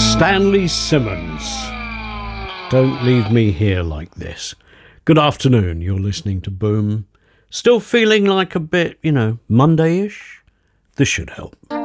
Stanley Simmons. Don't leave me here like this. Good afternoon, you're listening to Boom. Still feeling like a bit, Monday-ish? This should help.